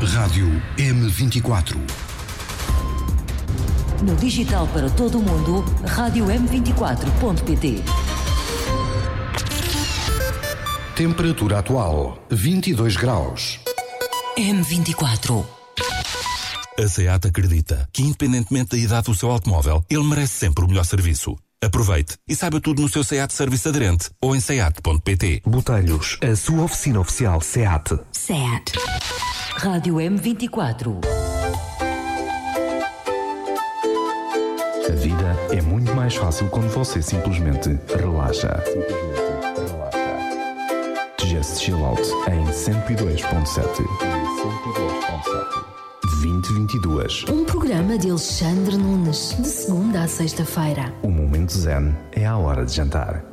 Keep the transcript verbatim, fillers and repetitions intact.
Rádio M vinte e quatro. No digital para todo o mundo, rádio m vinte e quatro ponto pt. Temperatura atual, vinte e dois graus. M vinte e quatro. A SEAT acredita que, independentemente da idade do seu automóvel, ele merece sempre o melhor serviço. Aproveite e saiba tudo no seu SEAT Serviço aderente ou em seat ponto pt. Botelhos, a sua oficina oficial SEAT. SEAT. Rádio M vinte e quatro. A vida é muito mais fácil quando você simplesmente relaxa. Simplesmente relaxa. Just Chill Out em cento e dois ponto sete. vinte e vinte e dois. Um programa de Alexandre Nunes, de segunda a sexta-feira. O momento zen é a hora de jantar.